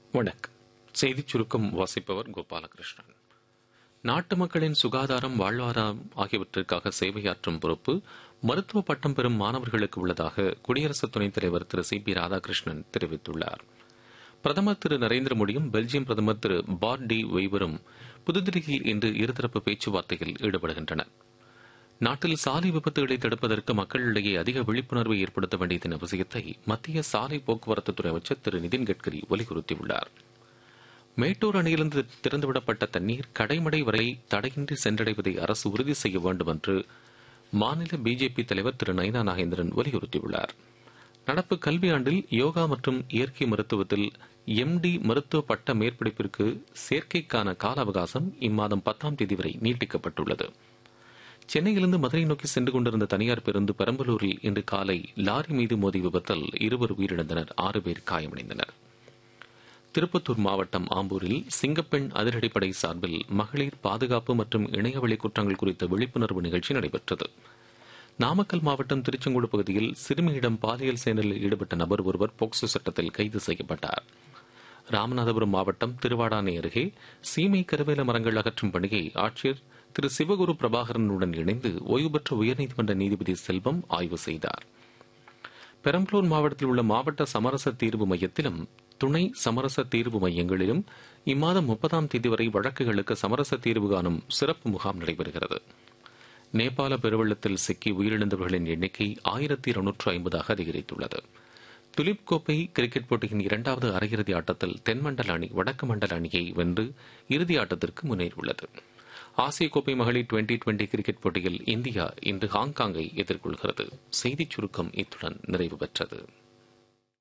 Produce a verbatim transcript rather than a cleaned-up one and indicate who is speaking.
Speaker 1: வணக்கம். செய்திச் சுருக்கம் வாசிப்பவர் கோபாலகிருஷ்ணன். நாட்டு மக்களின் சுகாதாரம், வாழ்வாதாரம் ஆகியவற்றிற்காக சேவையாற்றும் பொறுப்பு மருத்துவ பட்டம் பெறும் மாணவர்களுக்கு உள்ளதாக குடியரசு துணைத் தலைவர் திரு சி பி ராதாகிருஷ்ணன் தெரிவித்துள்ளார். பிரதமர் திரு நரேந்திர மோடியும் பெல்ஜியம் பிரதமர் திரு பாட் டி வெய்வரும் புதுதில்லியில் இன்று இருதரப்பு பேச்சுவார்த்தையில் ஈடுபடுகின்றனர். நாட்டில் சாலை விபத்துகளை தடுப்பதற்கு மக்களிடையே அதிக விழிப்புணர்வை ஏற்படுத்த வேண்டியதன் அவசியத்தை மத்திய சாலை போக்குவரத்துத்துறை அமைச்சர் திரு நிதின் கட்கரி வலியுறுத்தியுள்ளார். மேட்டூர் அணையிலிருந்து திறந்துவிடப்பட்ட தண்ணீர் கடைமடை வரை தடையின்றி சென்றடைவதை அரசு உறுதி செய்ய வேண்டும் என்று மாநில பிஜேபி தலைவர் திரு நயினா நாகேந்திரன் வலியுறுத்தியுள்ளார். நடப்பு கல்வியாண்டில் யோகா மற்றும் இயற்கை மருத்துவத்தில் எம் டி மருத்துவ பட்ட மேற்படிப்பிற்கு சேர்க்கைக்கான கால அவகாசம் இம்மாதம் பத்தாம் தேதி வரை நீட்டிக்கப்பட்டுள்ளது. சென்னையிலிருந்து மதுரை நோக்கி சென்று கொண்டிருந்த தனியார் பேருந்து பெரம்பலூரில் இன்று காலை லாரி மீது மோதி விபத்தில் இருவர் உயிரிழந்தனர், ஆறு பேர் காயமடைந்தனர். திருப்பத்தூர் மாவட்டம் ஆம்பூரில் சிங்கப்பெண் அதிரடிப்படை சார்பில் மகளிர் பாதுகாப்பு மற்றும் இணையவழி குற்றங்கள் குறித்த விழிப்புணர்வு நிகழ்ச்சி நடைபெற்றது. நாமக்கல் மாவட்டம் திருச்செங்கோடு பகுதியில் சிறுமியிடம் பாலியல் செயலில் ஈடுபட்ட நபர் ஒருவர் போக்சோ சட்டத்தில் கைது செய்யப்பட்டார். ராமநாதபுரம் மாவட்டம் திருவாடானை அருகே சீமை கருவேல மரங்கள் அகற்றும் பணியை ஆட்சியர் திரு சிவகுரு பிரபாகரனுடன் இணைந்து ஓய்வு பெற்ற உயர்நீதிமன்ற நீதிபதி செல்வம் ஆய்வு செய்தார். பெரம்பலூர் மாவட்டத்தில் உள்ள மாவட்ட சமரச தீர்வு மையத்திலும் துணை சமரச தீர்வு மையங்களிலும் இம்மாதம் முப்பதாம் தேதி வரை வழக்குகளுக்கு சமரச தீர்வு காணும் சிறப்பு முகாம் நடைபெறுகிறது. நேபாள பெருவெள்ளத்தில் சிக்கி உயிரிழந்தவர்களின் எண்ணிக்கை ஆயிரத்தி இருநூற்று ஐம்பதாக அதிகரித்துள்ளது. துலிப் கோப்பை கிரிக்கெட் போட்டியின் இரண்டாவது அரையிறுதி ஆட்டத்தில் தென்மண்டல அணி வடக்கு மண்டல அணியை வென்று இறுதி ஆட்டத்திற்கு முன்னேறியுள்ளது. ஆசிய கோப்பை மகளிர் டுவெண்டி டுவெண்டி கிரிக்கெட் போட்டியில் இந்தியா இன்று ஹாங்காங்கை எதிர்கொள்கிறது. செய்திச் சுருக்கம் இத்துடன் நிறைவு பெற்றது.